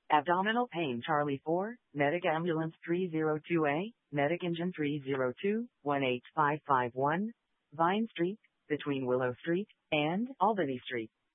Abdominal pain Charlie 4, Medic Ambulance 302A, Medic Engine 302-18551, Vine Street, between Willow Street and Albany Street.